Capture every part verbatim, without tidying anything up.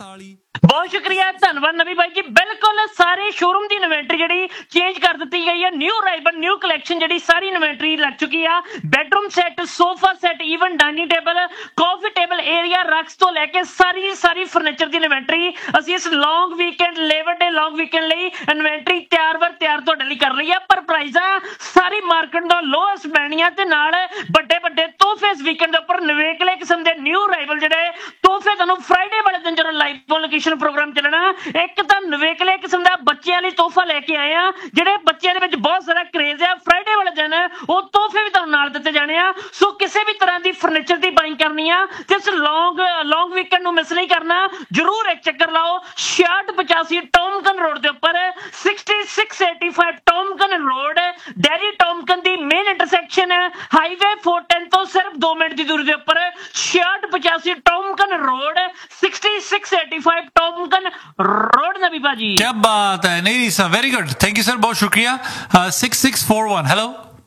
ਤਾਲੀ। ਬਹੁਤ ਸ਼ੁਕਰੀਆ, ਧੰਨਵਾਦ ਨਵੀ ਬਾਈ ਜੀ। ਬਿਲਕੁਲ ਸਾਰੇ ਸ਼ੋਰੂਮ ਦੀ ਇਨਵੈਂਟਰੀ ਜਿਹੜੀ ਚੇਂਜ ਕਰ ਦਿੱਤੀ ਗਈ ਹੈ। ਨਿਊ ਅਰਾਈਵਲ ਨਿਊ ਕਲੈਕਸ਼ਨ ਜਿਹੜੀ ਸਾਰੀ ਇਨਵੈਂਟਰੀ ਲੱਗ ਚੁੱਕੀ ਆ। Bedroom set, sofa set, even dining table, ਕਾਫੀ ਟੇਬਲ ਏਰੀਆ, ਰਕਸ ਤੋਂ ਲੈ ਕੇ ਸਾਰੀ ਸਾਰੀ ਫਰਨੀਚਰ ਦੀ ਇਨਵੈਂਟਰੀ ਅਸੀਂ ਇਸ ਲੌਂਗ ਵੀਕਐਂਡ ਲੇਬਰ ਡੇ ਲੌਂਗ ਵੀਕਐਂਡ ਲਈ ਇਨਵੈਂਟਰੀ ਤਿਆਰ ਵਰ ਤਿਆਰ ਤੁਹਾਡੇ ਲਈ ਕਰ ਰਹੀ ਆ। ਪਰ ਪ੍ਰਾਈਜ਼ਾਂ ਸਾਰੀ ਮਾਰਕੀਟ ਤੋਂ ਲੋਐਸਟ ਬੈਣੀਆਂ ਤੇ ਨਾਲ ਵੱਡੇ ਵੱਡੇ ਤੋਹਫੇ ਇਸ ਵੀਕਐਂਡ ਦੇ ਉੱਪਰ ਨਵੇਕਲੇ ਕਿਸਮ ਦੇ ਨਿਊ ਅਰਾਈਵਲ ਜਿਹੜੇ ਤੋਹਫੇ ਤੁਹਾਨੂੰ ਫਰਾਈਡੇ ਵਾਲੇ ਦਿਨ ਜਦੋਂ ਲਾਈਵ ਲੋਕੇਸ਼ਨ ਪ੍ਰੋਗਰਾਮ ਚੱਲਣਾ, ਇੱਕ ਤਾਂ ਨਵੇਕਲੇ ਕਿਸਮ ਦਾ ਬੱਚਿਆਂ ਲਈ ਤੋਹਫਾ ਲੈ ਕੇ ਆਏ ਆ ਜਿਹੜੇ ਬੱਚਿਆਂ ਦੇ ਵਿੱਚ ਬਹੁਤ ਸਾਰਾ ਕਰੇਜ਼ ਆ। ਫਰਾਈਡੇ ਵਾਲੇ ਦਿਨ ਉਹ ਤੋਹਫੇ ਵੀ ਤੁਹਾਨੂੰ ਨਾਲ ਦਿੱਤੇ ਜਾਣੇ ਆ। ਸੋ ਕਿਸੇ ਵੀ ਤਰ੍ਹਾਂ ਦੀ ਫਰਨੀਚਰ ਦੀ ਬਾਈਂਗ ਕਰਨੀ ਆ ਤੇ ਇਸ ਲੌਂਗ ਲੌਂਗ ਵੀਕਐਂਡ ਨੂੰ ਮਿਸ ਨਹੀਂ ਕਰਨਾ, ਜ਼ਰੂਰ ਇੱਕ ਚੱਕਰ ਲਾਓ। ਛਿਆਹਠ ਪਚਾਸੀ ਟੌਮਕਨ ਰੋਡ ਦੇ ਉੱਪਰ sixty six eighty five ਟੌਮਕਨ road, dairy ਟੌਮਕਨ ਦੀ ਮੇਨ ਇੰਟਰਸੈਕਸ਼ਨ ਹਾਈਵੇ ਚਾਰ ਦਸ ਤੋਂ ਸਿਰਫ ਦੋ ਮਿੰਟ ਦੀ ਦੂਰੀ ਦੇ ਉੱਪਰ ਛਿਆਹਠ ਪਚਾਸੀ ਟੌਮਕਨ road, sixty six eighty five ਟੌਮਕਨ road ਨਵੀ ਭਾਜੀ। ਕੀ ਬਾਤ ਹੈ, ਨਹੀਂ sir, very good, thank you sir, ਬਹੁਤ ਸ਼ੁਕਰੀਆ। Six six four one. Hello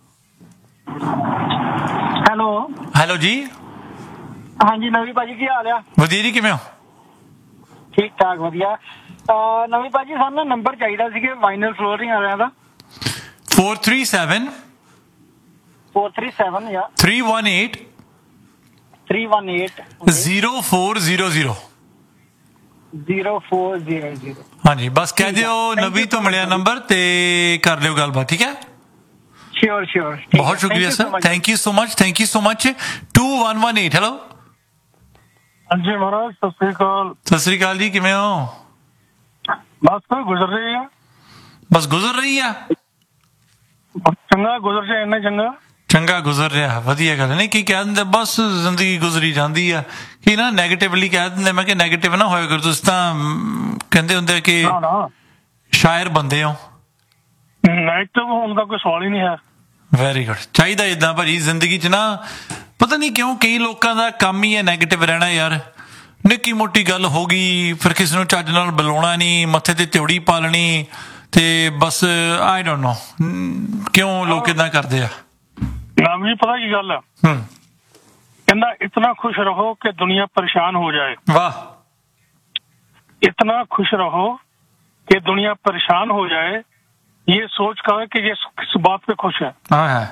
hello hello ਜੀ। ਹਾਂਜੀ ਨਵੀਂ ਭਾਜੀ, ਕੀ ਹਾਲ ਆ? ਵਧੀਆ ਜੀ, ਕਿਵੇਂ ਹੋ? ਠੀਕ ਠਾਕ, ਵਧੀਆ। ਨਵੀਂ ਭਾਜੀ ਸਾਨੂੰ ਨਾ ਨੰਬਰ ਚਾਹੀਦਾ ਸੀਗੇ ਵਾਈਨਲ ਫਲੋਰਿੰਗ ਵਾਲਿਆਂ ਦਾ। four three seven four three seven ਜਾਂ three one eight three one eight zero four zero zero। zero four zero zero। ਹਾਂਜੀ, ਬਸ ਕਹਿ ਦਿਓ ਨਵੀਂ ਤੋਂ ਮਿਲਿਆ ਨੰਬਰ ਤੇ ਕਰ ਲਿਓ ਗੱਲਬਾਤ, ਠੀਕ ਹੈ? ਸ਼ੋਰ ਸ਼ੋਰ। ਬਹੁਤ ਸ਼ੁਕਰੀਆ sir, thank you so much, thank you so much. two one one eight। Hello ਹਾਂਜੀ ਮਹਾਰਾਜ, ਸਤਿ ਸ੍ਰੀ ਅਕਾਲ। ਸਤਿ ਸ੍ਰੀ ਅਕਾਲ ਜੀ, ਕਿਵੇਂ ਹੋ? ਬਸ ਗੁਜ਼ਰ ਰਹੀ ਆ। ਬਸ ਗੁਜ਼ਰ ਰਹੀ ਆ। ਚੰਗਾ ਗੁਜ਼ਰ ਜਾਏ, ਇੰਨਾ ਚੰਗਾ ਚੰਗਾ ਗੁਜ਼ਰ ਰਿਹਾ, ਵਧੀਆ ਗੱਲ। ਨਹੀਂ ਕੀ ਕਹਿ ਦਿੰਦੇ, ਬਸ ਜ਼ਿੰਦਗੀ ਗੁਜ਼ਰੀ ਜਾਂਦੀ ਆ। ਕੀ ਨਾ ਨੈਗੇਟਿਵਲੀ ਕਹਿ ਦਿੰਦੇ, ਮੈਂ ਕਿ ਨੈਗੇਟਿਵ ਨਾ ਹੋਇਆ ਕਰ, ਤੁਸੀਂ ਤਾਂ ਕਹਿੰਦੇ ਹੁੰਦੇ ਕਿ ਸ਼ਾਇਰ ਬੰਦੇ ਹੋ। ਨੈਗੇਟਿਵ ਹੋਣ ਦਾ ਕੋਈ ਸਵਾਲ ਹੀ ਨਹੀਂ ਹੈ। ਵੈਰੀ ਗੁੱਡ, ਚਾਹੀਦਾ ਏਦਾਂ ਭਾਜੀ ਜ਼ਿੰਦਗੀ 'ਚ ਨਾ। ਪਤਾ ਨਹੀਂ ਕਿਉਂ ਕਈ ਲੋਕਾਂ ਦਾ ਕੰਮ ਹੀ ਹੈ ਨੈਗੇਟਿਵ ਰਹਿਣਾ ਯਾਰ। ਨਿੱਕੀ ਮੋਟੀ ਗੱਲ ਹੋ ਗਈ, ਫਿਰ ਕਿਸੇ ਨੂੰ ਚੱਜ ਨਾਲ ਬੁਲਾਉਣਾ ਨਹੀਂ, ਮੱਥੇ ਤੇ ਤਿਉੜੀ ਪਾ ਲੈਣੀ ਤੇ ਬਸ। ਆਈ ਡੋਂਟ ਨੋ ਕਿਉਂ ਲੋਕ ਏਦਾਂ ਕਰਦੇ ਆ। ਨਾਮ ਜੀ ਪਤਾ ਕੀ ਗੱਲ ਆ? ਹੂੰ, ਕਹਿੰਦਾ ਇਤਨਾ ਖੁਸ਼ ਰਹੋ ਕਿ ਦੁਨੀਆ ਪਰੇਸ਼ਾਨ ਹੋ ਜਾਏ। ਵਾਹ। इतना खुश रहो कि दुनिया परेशान हो जाए, ये सोच कर कि ये किस बात पे खुश है। हाँ है,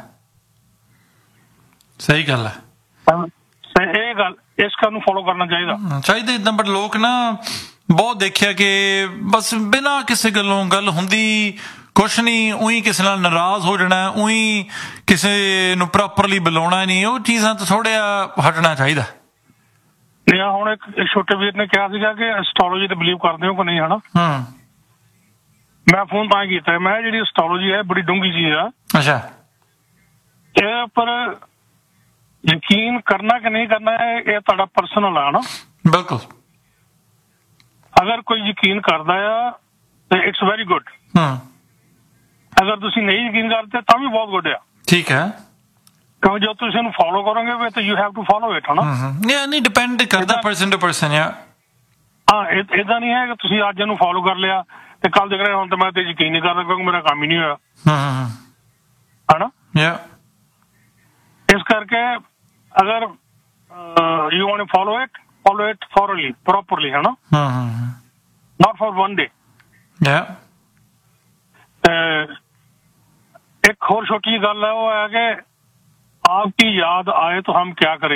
सही गल है। ਇਹ ਗੱਲ ਇਸ ਗੱਲ ਨੂੰ ਫੋਲੋ ਕਰਨਾ ਚਾਹੀਦਾ ਚਾਹੀਦਾ ਇਦਾਂ। ਬਟ ਲੋਕ ਨਾ ਬਹੁਤ ਦੇਖਿਆ ਕਿ ਬਸ ਬਿਨਾਂ ਕਿਸੇ ਗੱਲੋਂ ਗੱਲ ਹੁੰਦੀ ਕੁਛ ਨਹੀਂ, ਉਹੀ ਕਿਸੇ ਨਾਲ ਨਾਰਾਜ਼ ਹੋ ਜਾਣਾ, ਉਹੀ ਕਿਸੇ ਨੂੰ ਪ੍ਰੋਪਰਲੀ ਬੁਲਾਉਣਾ ਨਹੀਂ। ਉਹ ਚੀਜ਼ਾਂ ਤੋਂ ਥੋੜ੍ਹਾ ਹਟਣਾ ਚਾਹੀਦਾ। ਹੁਣ ਇੱਕ ਛੋਟੇ ਵੀਰ ਨੇ ਕਿਹਾ ਸੀਗਾ ਕਿ ਐਸਟ੍ਰੋਲੋਜੀ ਤੇ ਬਿਲੀਵ ਕਰਦੇ ਹੋ ਕਿ ਨਹੀਂ, ਹਨਾ? ਹੂੰ, ਮੈਂ ਫੋਨ ਤਾਂ ਕੀਤਾ, ਮੈਂ ਜਿਹੜੀ ਐਸਟ੍ਰੋਲੋਜੀ ਹੈ ਬੜੀ ਡੂੰਘੀ ਚੀਜ਼ ਆ। ਅੱਛਾ। ਇਹ ਪਰ ਯਕੀਨ ਕਰਨਾ ਕਿ ਨਹੀਂ ਕਰਨਾ ਹੈ ਇਹ ਤੁਹਾਡਾ ਪਰਸਨਲ ਆ ਨਾ। ਬਿਲਕੁਲ। ਅਗਰ ਕੋਈ ਯਕੀਨ ਕਰਦਾ ਆ ਤੇ ਇਟਸ ਵੈਰੀ ਗੁੱਡ। ਹੂੰ, ਅਗਰ ਤੁਸੀਂ ਨਹੀਂ ਯਕੀਨ ਕਰਦੇ ਤਾਂ ਵੀ ਬਹੁਤ ਗੁੱਡ ਆ। ਠੀਕ ਹੈ। ਕਿਉਂ ਜੋ ਤੁਸੀਂ ਇਹਨੂੰ ਫੋਲੋ ਕਰੋਗੇ ਤਾਂ you have to follow it, ਹਨਾ? ਇਹ ਨਹੀਂ ਡਿਪੈਂਡ ਕਰਦਾ ਪਰਸਨ ਟੂ ਪਰਸਨ ਯਾਰ। ਹਾਂ, ਏਦਾਂ ਨਹੀਂ ਹੈ ਕਿ ਤੁਸੀਂ ਅੱਜ ਇਹਨੂੰ ਫੋਲੋ ਕਰ ਲਿਆ ਤੇ ਕੱਲ ਦੇਖ ਰਹੇ ਹੁਣ ਤਾਂ ਮੈਂ ਤੇ ਯਕੀਨ ਨਹੀਂ ਕਰਦਾ ਕਿਉਂਕਿ ਮੇਰਾ ਕੰਮ ਹੀ ਨਹੀਂ ਹੋਇਆ, ਹੂੰ, ਹਨਾ? ਯਾ ਇਸ ਕਰਕੇ ਅਗਰ you want to follow it, follow it thoroughly properly, ਹਨਾ? ਹੂੰ, ਹੂੰ, ਨॉट फॉर वन डे। ਯਾ एक और छोटी गल है वो है कि आपकी याद आए तो हम क्या करें।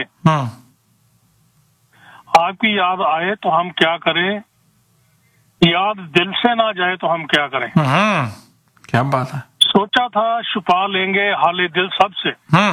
आपकी याद आए तो हम क्या करें, याद दिल से ना जाए तो हम क्या करें। क्या बात है। सोचा था छुपा लेंगे हाले दिल सबसे,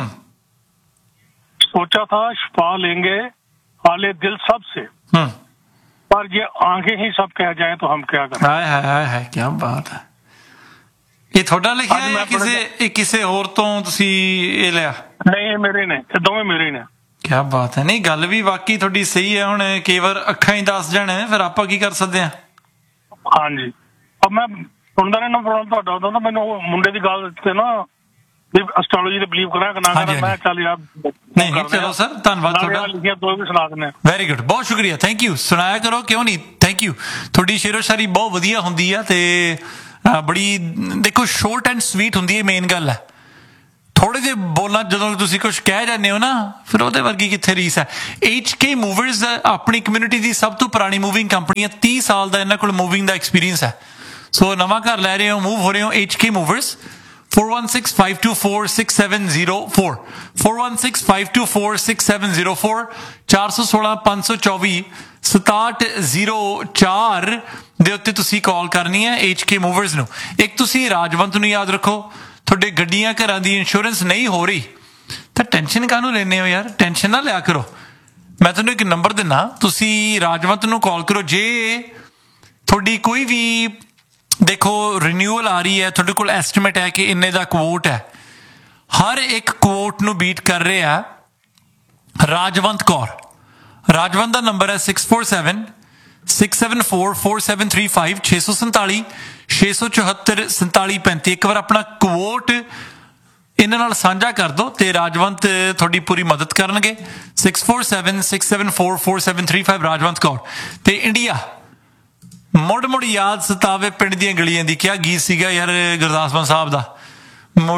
सोचा था छुपा लेंगे हाले दिल सबसे, पर ये आंखें ही सब कह जाए तो हम क्या करें। हाय हाय हाय हाय, क्या ਬਾਤ ਹੈ। ਇਹ ਤੁਹਾਡਾ ਲਿਖਿਆ ਹੈ ਕਿਸੇ ਇਹ ਕਿਸੇ ਹੋਰ ਤੋਂ ਤੁਸੀਂ ਇਹ ਲਿਆ? ਨਹੀਂ, ਇਹ ਮੇਰੇ ਨੇ, ਇਹ ਦੋਵੇਂ ਮੇਰੇ ਨੇ। ਕੀ ਬਾਤ ਹੈ। ਨਹੀਂ ਗੱਲ ਵੀ ਵਾਕਈ ਤੁਹਾਡੀ ਸਹੀ ਹੈ। ਹੁਣ ਕਈ ਵਾਰ ਅੱਖਾਂ ਹੀ ਦੱਸ ਜਾਣ, ਫਿਰ ਆਪਾਂ ਕੀ ਕਰ ਸਕਦੇ ਹਾਂ। ਹਾਂਜੀ, ਅਬ ਮੈਂ ਸੁਣਦਾ ਰਹਿਣਾ ਪ੍ਰੋਗਰਾਮ ਤੁਹਾਡਾ, ਉਦੋਂ ਤਾਂ ਮੈਨੂੰ ਉਹ ਮੁੰਡੇ ਦੀ ਗੱਲ ਤੇ ਨਾ ਐਸਟ੍ਰੋਲੋਜੀ ਤੇ ਬਿਲੀਵ ਕਰਾਂ ਕਿ ਨਾ ਕਰਾਂ, ਮੈਂ ਚੱਲ ਯਾਰ ਨਹੀਂ ਨਹੀਂ ਚਲੋ ਸਰ, ਧੰਨਵਾਦ ਤੁਹਾਡਾ। ਲਿਖਿਆ ਦੋ ਵੀ ਸੁਣਾ ਦਿੰਦੇ। ਵੈਰੀ ਗੁੱਡ, ਬਹੁਤ ਸ਼ੁਕਰੀਆ, ਥੈਂਕ ਯੂ। ਸੁਣਾਇਆ ਕਰੋ, ਕਿਉਂ ਨਹੀਂ, ਥੈਂਕ ਯੂ। ਤੁਹਾਡੀ ਸ਼ੇਰੋ ਸ਼ਾਇਰੀ ਬਹੁਤ ਵਧੀਆ ਹੁੰਦੀ ਆ ਤੇ ਬੜੀ ਦੇਖੋ ਸ਼ੋਰਟ ਐਂਡ ਸਵੀਟ ਹੁੰਦੀ ਹੈ। ਮੇਨ ਗੱਲ ਹੈ ਥੋੜੇ ਜਿਹੇ ਬੋਲਾਂ ਜਦੋਂ ਤੁਸੀਂ ਕੁਝ ਕਹਿ ਜਾਂਦੇ ਹੋ ਨਾ, ਫਿਰ ਉਹਦੇ ਵਰਗੀ ਕਿੱਥੇ ਰੀਸ ਹੈ। ਐਚ ਕੇ ਮੂਵਰਸ ਆਪਣੀ ਕਮਿਊਨਿਟੀ ਦੀ ਸਭ ਤੋਂ ਪੁਰਾਣੀ ਮੂਵਿੰਗ ਕੰਪਨੀ ਹੈ। ਤੀਹ ਸਾਲ ਦਾ ਇਹਨਾਂ ਕੋਲ ਮੂਵਿੰਗ ਦਾ ਐਕਸਪੀਰੀਅੰਸ ਹੈ। ਸੋ ਨਵਾਂ ਘਰ ਲੈ ਰਹੇ ਹੋ, ਮੂਵ ਹੋ ਰਹੇ ਹੋ, H K movers four one six five two four six seven zero four four one six five two four six seven zero four ਚਾਰ ਸੌ ਸੋਲਾਂ ਪੰਜ ਸੌ ਚੌਵੀ ਸਤਾਹਠ ਜ਼ੀਰੋ ਚਾਰ ਦੇ ਉੱਤੇ ਤੁਸੀਂ ਕਾਲ ਕਰਨੀ ਹੈ ਐਚ ਕੇ ਮੂਵਰਸ ਨੂੰ। ਇੱਕ ਤੁਸੀਂ ਰਾਜਵੰਤ ਨੂੰ ਯਾਦ ਰੱਖੋ, ਤੁਹਾਡੇ ਗੱਡੀਆਂ ਘਰਾਂ ਦੀ ਇੰਸ਼ੋਰੈਂਸ ਨਹੀਂ ਹੋ ਰਹੀ ਤਾਂ ਟੈਨਸ਼ਨ ਕਾਹਨੂੰ ਲੈਂਦੇ ਹੋ ਯਾਰ, ਟੈਨਸ਼ਨ ਨਾ ਲਿਆ ਕਰੋ। ਮੈਂ ਤੁਹਾਨੂੰ ਇੱਕ ਨੰਬਰ ਦਿੰਦਾ, ਤੁਸੀਂ ਰਾਜਵੰਤ ਨੂੰ ਕਾਲ ਕਰੋ। ਜੇ ਤੁਹਾਡੀ ਕੋਈ ਵੀ ਦੇਖੋ ਰਿਨਿਊਅਲ ਆ ਰਹੀ ਹੈ, ਤੁਹਾਡੇ ਕੋਲ ਐਸਟੀਮੇਟ ਹੈ ਕਿ ਇੰਨੇ ਦਾ ਕੁਓਟ ਹੈ, ਹਰ ਇੱਕ ਕੁਓਟ ਨੂੰ ਬੀਟ ਕਰ ਰਿਹਾ ਰਾਜਵੰਤ ਕੌਰ। ਰਾਜਵੰਤ ਦਾ ਨੰਬਰ ਹੈ six four seven six seven four four seven three five ਛੇ ਸੌ ਸੰਤਾਲੀ ਛੇ ਸੌ ਚੁਹੱਤਰ ਸੰਤਾਲੀ ਪੈਂਤੀ। ਇੱਕ ਵਾਰ ਆਪਣਾ ਕੁਓਟ ਇਹਨਾਂ ਨਾਲ ਸਾਂਝਾ ਕਰ ਦਿਓ ਤੇ ਰਾਜਵੰਤ ਤੁਹਾਡੀ ਪੂਰੀ ਮਦਦ ਕਰਨਗੇ। Six four seven six seven four four seven three five Rajwant Kaur. ਤੇ ਇੰਡੀਆ ਮੁੜ ਮੁੜ ਯਾਦ ਸਤਾਵੇ ਪਿੰਡ ਦੀਆਂ ਗਲੀਆਂ ਦੀ, ਕਿਆ ਗੀਤ ਸੀਗਾ ਯਾਰ ਗੁਰਦਾਸ ਮਾਨ ਸਾਹਿਬ ਦਾ।